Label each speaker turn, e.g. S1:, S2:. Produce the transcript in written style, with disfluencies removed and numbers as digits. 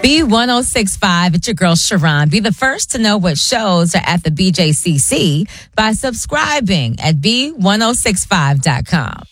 S1: B1065, it's your girl Sharon. Be the first to know what shows are at the BJCC by subscribing at B1065.com.